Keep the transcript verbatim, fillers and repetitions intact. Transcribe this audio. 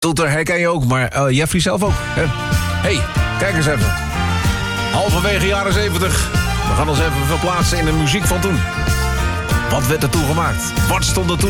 Toeter herken je ook, maar uh, Jeffrey zelf ook. Hé, hey, kijk eens even. Halverwege jaren zeventig. We gaan ons even verplaatsen in de muziek van toen. Wat werd er toen gemaakt? Wat stond er toen